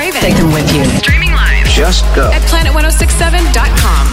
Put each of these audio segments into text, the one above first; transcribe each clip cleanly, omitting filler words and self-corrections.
Raven. Take them with you. Streaming live. Just go. At planet1067.com.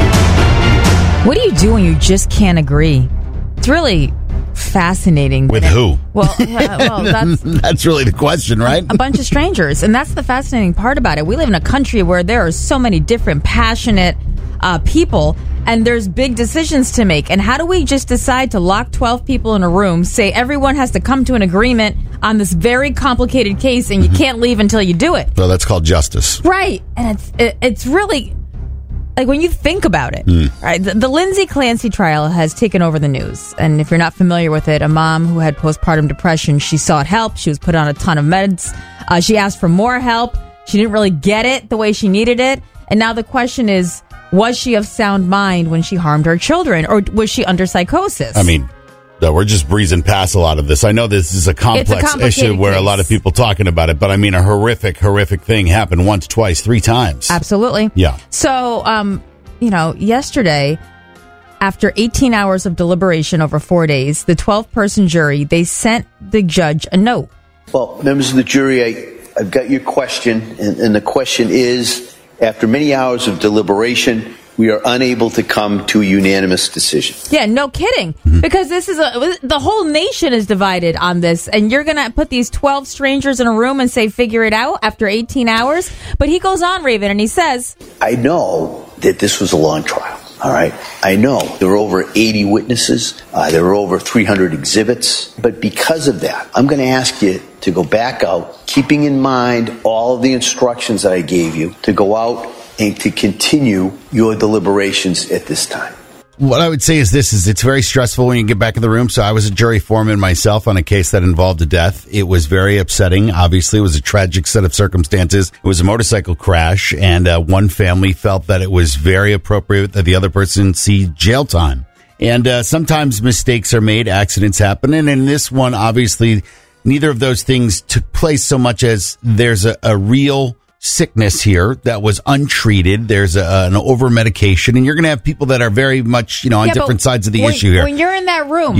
What do you do when you just can't agree? It's really fascinating. With who? Well, that's That's really the question, right? a bunch of strangers. And that's the fascinating part about it. We live in a country where there are so many different passionate people, and there's big decisions to make. And how do we just decide to lock 12 people in a room, say everyone has to come to an agreement on this very complicated case, and you can't leave until you do it? Well, that's called justice. Right. And it's really, like, when you think about it, right? The Lindsay Clancy trial has taken over the news. And if you're not familiar with it, a mom who had postpartum depression, she sought help. She was put on a ton of meds. She asked for more help. She didn't really get it the way she needed it. And now the question is, was she of sound mind when she harmed her children, or was she under psychosis? I mean, we're just breezing past a lot of this. I know this is a complex issue where a lot of people talking about it, but I mean, a horrific thing happened once, twice, 3 times. Absolutely. Yeah. So, yesterday, after 18 hours of deliberation over 4 days, the 12-person jury, they sent the judge a note. Well, members of the jury, I've got your question, and the question is, after many hours of deliberation, we are unable to come to a unanimous decision. Yeah, no kidding. Because this is the whole nation is divided on this, and you're going to put these 12 strangers in a room and say, figure it out after 18 hours? But he goes on, Raven, and he says, I know that this was a long trial, all right? I know there were over 80 witnesses. There were over 300 exhibits. But because of that, I'm going to ask you to go back out, keeping in mind all of the instructions that I gave you, to go out and to continue your deliberations at this time. What I would say is this, is it's very stressful when you get back in the room. So I was a jury foreman myself on a case that involved a death. It was very upsetting. Obviously, it was a tragic set of circumstances. It was a motorcycle crash, and one family felt that it was very appropriate that the other person see jail time. And sometimes mistakes are made, accidents happen. And in this one, obviously, neither of those things took place so much as there's a real sickness here that was untreated. There's an over medication, and you're going to have people that are very much, on different sides of the issue here. When you're in that room,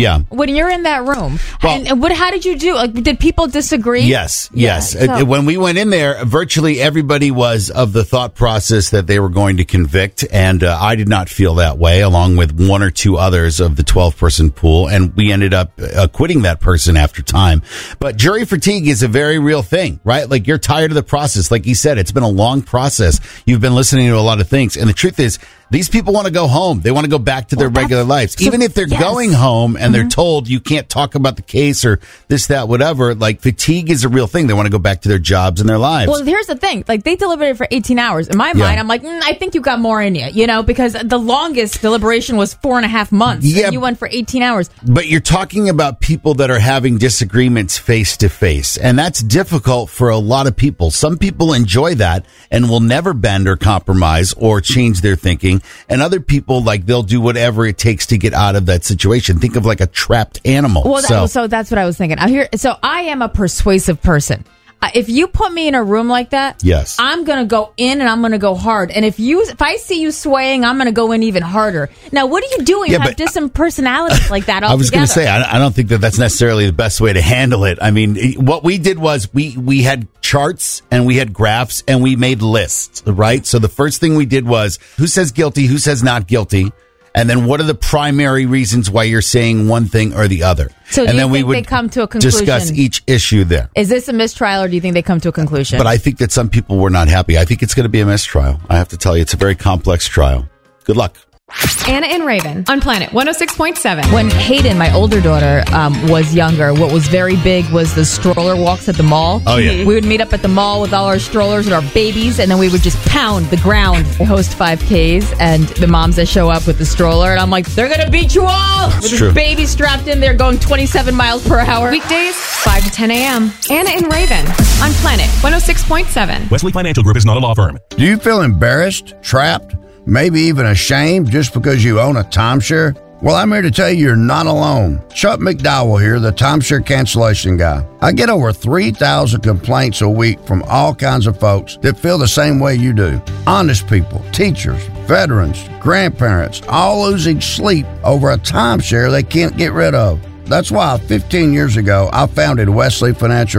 and how did you do? Like, did people disagree? Yes. So. When we went in there, virtually everybody was of the thought process that they were going to convict, and I did not feel that way, along with 1 or 2 others of the 12-person pool, and we ended up acquitting that person after time. But jury fatigue is a very real thing, right? Like, you're tired of the process. Like he said, it's been a long process. You've been listening to a lot of things. And the truth is, these people want to go home. They want to go back to their regular lives. Even if they're going home and they're told you can't talk about the case or this, that, whatever, like, fatigue is a real thing. They want to go back to their jobs and their lives. Well, here's the thing. Like, they deliberated for 18 hours. In my mind, I'm like, I think you got more in you, because the longest deliberation was 4.5 months. Yeah. And you went for 18 hours. But you're talking about people that are having disagreements face to face. And that's difficult for a lot of people. Some people enjoy that and will never bend or compromise or change their thinking. And other people, like, they'll do whatever it takes to get out of that situation. Think of like a trapped animal. Well, so that's what I was thinking. So I am a persuasive person. If you put me in a room like that, yes, I'm going to go in and I'm going to go hard. And if I see you swaying, I'm going to go in even harder. Now, what do you do when you have different personalities like that altogether? I was going to say, I don't think that's necessarily the best way to handle it. I mean, what we did was we had charts and we had graphs and we made lists, right? So the first thing we did was who says guilty, who says not guilty. And then what are the primary reasons why you're saying one thing or the other? So do you think they come to a conclusion? Discuss each issue there. Is this a mistrial, or do you think they come to a conclusion? But I think that some people were not happy. I think it's going to be a mistrial. I have to tell you, it's a very complex trial. Good luck. Anna and Raven on Planet 106.7. When Hayden, my older daughter, was younger, what was very big was the stroller walks at the mall. Oh, yeah. We would meet up at the mall with all our strollers and our babies, and then we would just pound the ground. We host 5Ks, and the moms that show up with the stroller, and I'm like, they're going to beat you all! With this baby strapped in there going 27 miles per hour. Weekdays, 5 to 10 a.m. Anna and Raven on Planet 106.7. Wesley Financial Group is not a law firm. Do you feel embarrassed, trapped, maybe even ashamed just because you own a timeshare? Well, I'm here to tell you you're not alone. Chuck McDowell here, the timeshare cancellation guy. I get over 3,000 complaints a week from all kinds of folks that feel the same way you do. Honest people, teachers, veterans, grandparents, all losing sleep over a timeshare they can't get rid of. That's why 15 years ago, I founded Wesley Financial